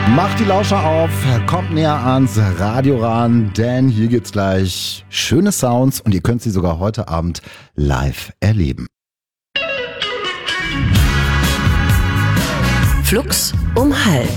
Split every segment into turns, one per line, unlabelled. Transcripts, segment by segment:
Macht die Lauscher auf, kommt näher ans Radio ran, denn hier gibt's gleich schöne Sounds und ihr könnt sie sogar heute Abend live erleben.
Flux um halb.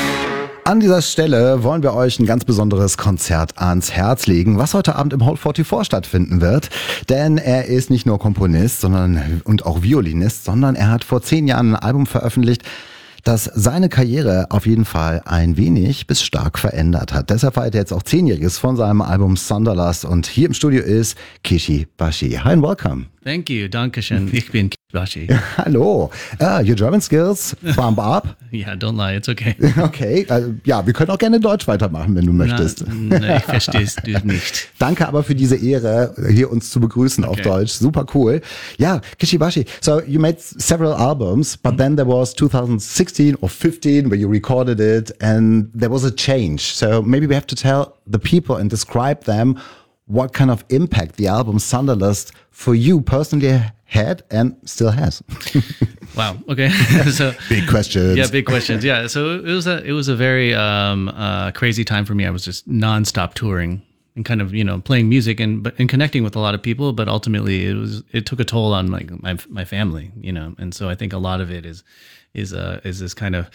An dieser Stelle wollen wir euch ein ganz besonderes Konzert ans Herz legen, was heute Abend im Hall 44 stattfinden wird. Denn er ist nicht nur Komponist und auch Violinist, sondern er hat vor 10 Jahren ein Album veröffentlicht, das seine Karriere auf jeden Fall ein wenig bis stark verändert hat. Deshalb feiert er jetzt auch 10-Jähriges von seinem Album Sonderlust und hier im Studio ist Kishi Bashi. Hi and welcome.
Thank you, dankeschön. Ich bin Kishi Bashi.
Hallo. Your German skills bump up.
Yeah, don't lie, it's okay.
Okay, ja, wir können auch gerne Deutsch weitermachen, wenn du möchtest.
Ich verstehe es nicht.
Danke aber für diese Ehre, hier uns zu begrüßen auf Deutsch. Super cool. Ja, Kishi Bashi, so you made several albums, but then there was 2016 or 15 where you recorded it and there was a change. So maybe we have to tell the people and describe them what kind of impact the album Sonderlust for you personally had and still has.
Wow. Okay. So
big questions.
Yeah, big questions. Yeah. So it was a very crazy time for me. I was just nonstop touring and kind of playing music and connecting with a lot of people. But ultimately, it took a toll on my family. And so I think a lot of it is this kind of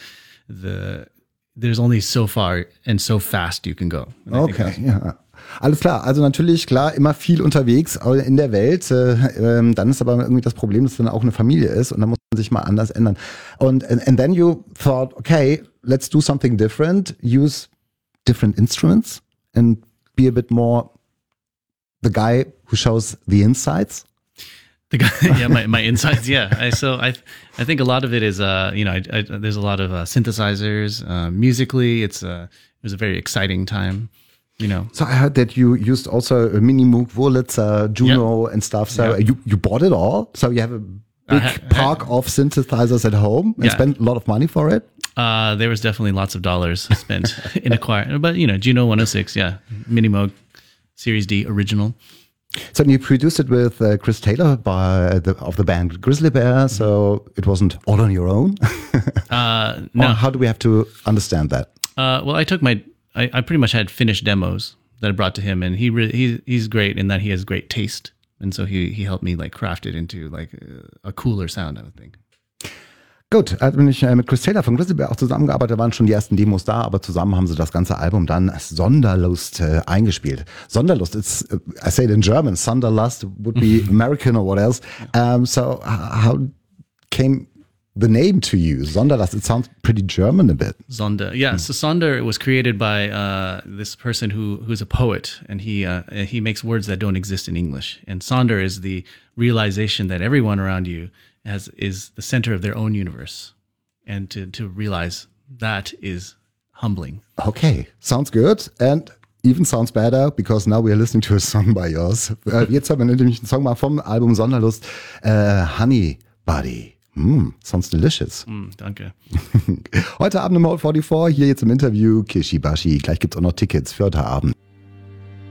there's only so far and so fast you can go. And
okay. Ja. Alles klar, also natürlich, klar, immer viel unterwegs in der Welt. Dann ist aber irgendwie das Problem, dass dann auch eine Familie ist und dann muss man sich mal anders ändern. Und and then you thought, okay, let's do something different, use different instruments and be a bit more the guy who shows the insides.
The guy, yeah, my insides, yeah. I think a lot of it is, there's a lot of synthesizers. Musically, it was a very exciting time.
So I heard that you used also a Mini Moog, Wurlitzer, Juno and stuff. So you bought it all. So you have a big park of synthesizers at home and spent a lot of money for it.
There was definitely lots of dollars spent in acquiring, but Juno 106, yeah, Mini Moog, Series D original.
So you produced it with Chris Taylor of the band Grizzly Bear. So it wasn't all on your own.
No.
Or how do we have to understand that?
Well, I pretty much had finished demos that I brought to him, and he's great in that he has great taste, and so he helped me craft it into a cooler sound, I would think.
Gut, also bin ich mit Chris Taylor von Grizzly Bear auch zusammengearbeitet, da waren schon die ersten Demos da, aber zusammen haben sie das ganze Album dann als Sonderlust eingespielt. Sonderlust, I say it in German, Sonderlust would be American or what else. So how came the name to you, Sonderlust? It sounds pretty German a bit.
Sonder, yeah. So Sonder was created by this person who's a poet, and he makes words that don't exist in English. And Sonder is the realization that everyone around you is the center of their own universe, and to realize that is humbling.
Okay, sounds good, and even sounds better because now we are listening to a song by yours. Jetzt haben wir nämlich einen Song mal vom Album Sonderlust, Honey Buddy. Sounds delicious.
Danke.
Heute Abend im Hall 44, hier jetzt im Interview Kishi Bashi. Gleich gibt's auch noch Tickets für heute Abend.